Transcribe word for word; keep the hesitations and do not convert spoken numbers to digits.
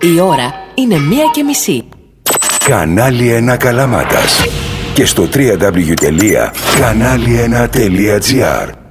Η ώρα είναι μία και μισή. Κανάλι ένα Καλαμάτας. Και στο double-u double-u double-u τελεία κανάλι ένα τελεία τζι άρ.